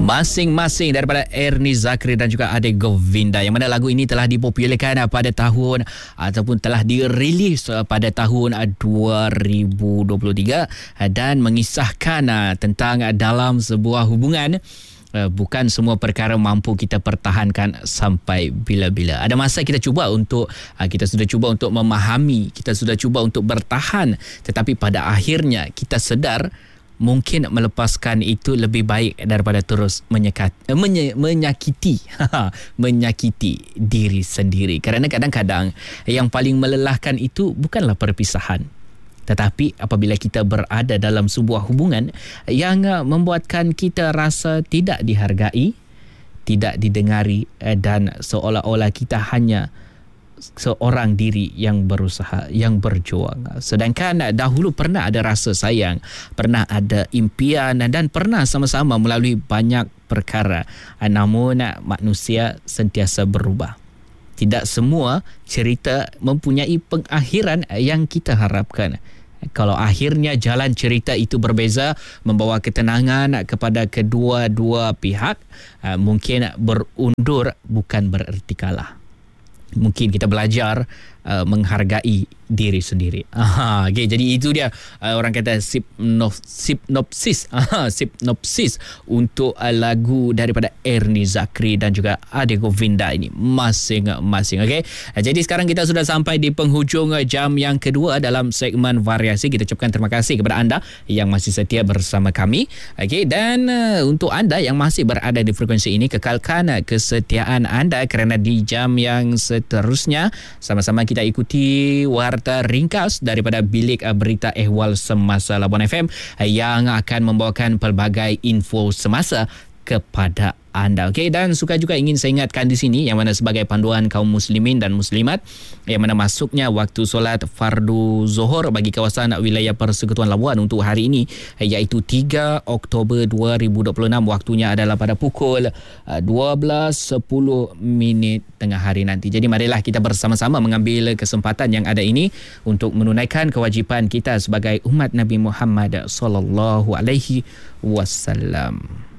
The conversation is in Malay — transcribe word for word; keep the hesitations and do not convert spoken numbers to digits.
Masing-masing daripada Ernie Zakri dan juga Ade Govinda, yang mana lagu ini telah dipopularkan pada tahun ataupun telah dirilis pada tahun dua ribu dua puluh tiga dan mengisahkan tentang dalam sebuah hubungan bukan semua perkara mampu kita pertahankan sampai bila-bila. Ada masa kita cuba untuk kita sudah cuba untuk memahami, kita sudah cuba untuk bertahan, tetapi pada akhirnya kita sedar mungkin melepaskan itu lebih baik daripada terus menyekat, menye, menyakiti menyakiti diri sendiri. Kerana kadang-kadang yang paling melelahkan itu bukanlah perpisahan, tetapi apabila kita berada dalam sebuah hubungan yang membuatkan kita rasa tidak dihargai, tidak didengari, dan seolah-olah kita hanya seorang diri yang berusaha, yang berjuang. Sedangkan dahulu pernah ada rasa sayang, pernah ada impian dan pernah sama-sama melalui banyak perkara. Namun manusia sentiasa berubah. Tidak semua cerita mempunyai pengakhiran yang kita harapkan. Kalau akhirnya jalan cerita itu berbeza, membawa ketenangan kepada kedua-dua pihak, mungkin berundur bukan bererti kalah. Mungkin kita belajar uh, menghargai diri sendiri. Aha, okay, jadi itu dia uh, orang kata sinopsis, aha, sinopsis untuk uh, lagu daripada Ernie Zakri dan juga Ade Govinda ini masing-masing. Okay? Uh, jadi sekarang kita sudah sampai di penghujung uh, jam yang kedua dalam segmen variasi. Kita ucapkan terima kasih kepada anda yang masih setia bersama kami. Okay? Dan uh, untuk anda yang masih berada di frekuensi ini, kekalkan uh, kesetiaan anda, kerana di jam yang seterusnya sama-sama kita ikuti warta ringkas daripada Bilik Berita Ehwal Semasa Labuan F M yang akan membawakan pelbagai info semasa kepada anda. Okey, dan suka juga ingin saya ingatkan di sini, yang mana sebagai panduan kaum muslimin dan muslimat, yang mana masuknya waktu solat fardu Zuhur bagi kawasan wilayah Persekutuan Labuan untuk hari ini, iaitu tiga Oktober dua ribu dua puluh enam, waktunya adalah pada pukul dua belas sepuluh minit tengah hari nanti. Jadi marilah kita bersama-sama mengambil kesempatan yang ada ini untuk menunaikan kewajipan kita sebagai umat Nabi Muhammad sallallahu alaihi wasallam.